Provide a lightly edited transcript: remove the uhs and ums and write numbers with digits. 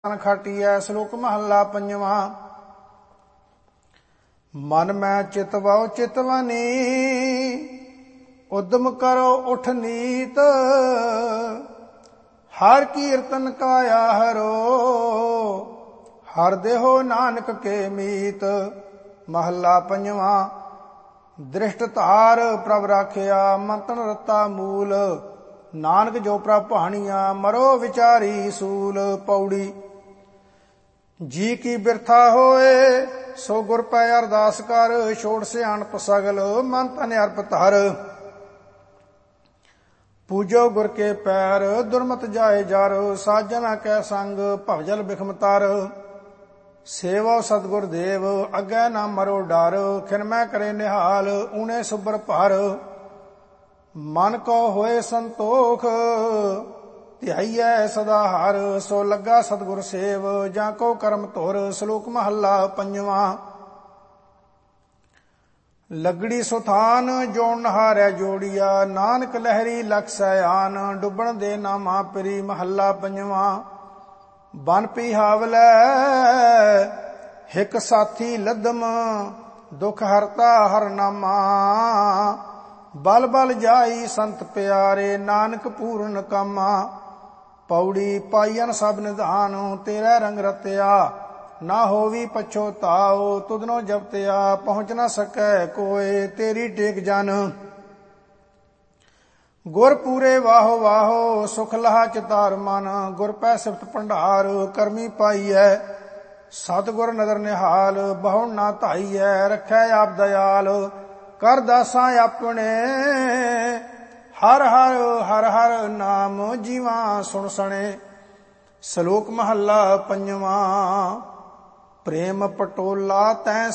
ਖਾਟੀਐ। ਸ਼ਲੋਕ ਮਹੱਲਾ ਪੰਜਵਾਂ। ਮਨ ਮੈਂ ਚਿਤਵਾਉ ਚਿਤਵਨੀ, ਉਦਮ ਕਰੋ ਉਠ ਨੀਤ। ਹਰ ਕੀਰਤਨ ਕਾਇਆ ਹਰੋ, ਹਰ ਦੇਹੋ ਨਾਨਕ ਕੇ ਮੀਤ। ਮਹੱਲਾ ਪੰਜਵਾਂ। ਦ੍ਰਿਸ਼ਟ ਧਾਰ ਪ੍ਰਭ ਰਾਖਿਆ, ਮੰਤਨ ਰਤਾ ਮੂਲ। ਨਾਨਕ ਜੋ ਪ੍ਰਭ ਭਾਣੀਆ, ਮਰੋ ਵਿਚਾਰੀ ਸੂਲ। ਪੌੜੀ। ਜੀ ਕੀ ਬਿਰਥਾ ਹੋਏ, ਸੋ ਗੁਰ ਪੈ ਅਰਦਾਸ ਕਰ। ਛੋੜ ਸਿਆਣਪ ਸਗਲ, ਮਨ ਤਨ ਅਰਪ ਧਰ। ਪੂਜੋ ਗੁਰ ਕੇ ਪੈਰ, ਦੁਰਮਤ ਜਾਏ ਜਰ। ਸਾਜਨਾ ਕੈ ਸੰਗ, ਭਵਜਲ ਬਿਖਮ ਤਰ। ਸੇਵੋ ਸਤਿਗੁਰ ਦੇਵ, ਅੱਗੇ ਨਾ ਮਰੋ ਡਰ। ਖਿਨਮੈ ਕਰੇ ਨਿਹਾਲ, ਊਣੇ ਸੁਬਰ ਭਰ। ਮਨ ਕੋ ਹੋਏ ਸੰਤੋਖ, ਧਿਆਈਐ ਸਦਾ ਹਰ। ਸੋ ਲੱਗਾ ਸਤਿਗੁਰ ਸੇਵ, ਜਾਂ ਕੋ ਕਰਮ ਧੁਰ। ਸ਼ਲੋਕ ਮਹੱਲਾ ਪੰਜਵਾਂ। ਲੱਗੜੀ ਸੁਥਾਨ, ਜੋਣ ਨਹਾਰੈ ਜੋੜੀਆ। ਨਾਨਕ ਲਹਿਰੀ ਲਖ ਸੈਆਨ, ਡੁੱਬਣ ਦੇ ਨਾ ਮਾਪਰੀ। ਮਹੱਲਾ ਪੰਜਵਾਂ। ਬਨ ਪਿਹਾਵਲੈ ਹਿਕ ਸਾਥੀ ਲੱਦਮ, ਦੁਖ ਹਰਤਾ ਹਰ ਨਾਮਾ। ਬਲ ਬਲ ਜਾਈ ਸੰਤ ਪਿਆਰੇ, ਨਾਨਕ ਪੂਰਨ ਕਾਮਾ। ਪੌੜੀ। ਪਾਈਨ ਸਭ ਨਿਧਾਨ, ਤੇਰਾ ਰੰਗ ਰਤਿਆ। ਨਾ ਹੋਵੀ ਪਛੋਤਾਓ, ਤੁਧਨੋ ਜਪਤਿਆ। ਪਹੁੰਚ ਨਾ ਸਕੈ ਕੋਏ, ਤੇਰੀ ਟੇਕ ਜਨ। ਗੁਰ ਪੂਰੇ ਵਾਹੋ ਵਾਹੋ, ਸੁਖ ਲਹਾ ਚਿਤਾਰ ਮਨ। ਗੁਰ ਪੈ ਸਿਫਤ ਭੰਡਾਰ, ਕਰਮੀ ਪਾਈਐ। ਸਤਿਗੁਰ ਨਦਰ ਨਿਹਾਲ, ਬਹੁ ਨਾ ਧਾਈਐ। ਰੱਖੈ ਆਪ ਦਇਆਲ, ਕਰ ਦਾਸਾਂ ਆਪਣੇ। ਹਰ ਹਰ ਹਰ ਹਰ ਨਾਮ, ਜੀਵਾਂ ਸੁਣ ਸਣੇ। ਸ਼ਲੋਕ ਮਹੱਲਾ ਪੰਜਵਾਂ। ਪ੍ਰੇਮ ਪਟੋਲਾ ਤੈਂ